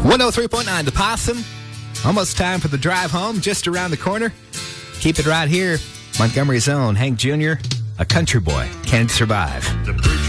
103.9 The Possum. Almost time for the drive home, just around the corner. Keep it right here. Montgomery's own Hank Jr., A Country Boy Can't Survive.